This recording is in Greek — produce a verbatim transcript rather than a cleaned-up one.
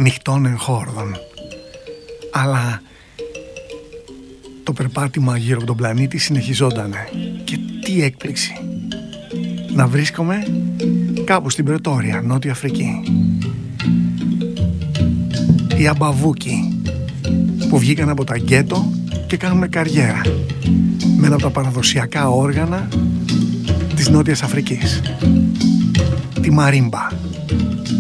νυχτών εγχόρδων. Αλλά το περπάτημα γύρω από τον πλανήτη συνεχιζόντανε. Και τι έκπληξη! Να βρίσκομαι κάπου στην Πρετόρια, Νότια Αφρική. Οι αμπαβούκοι που βγήκαν από τα γκέτο και κάνουν καριέρα με ένα από τα παραδοσιακά όργανα της Νότιας Αφρικής, τη μαρίμπα.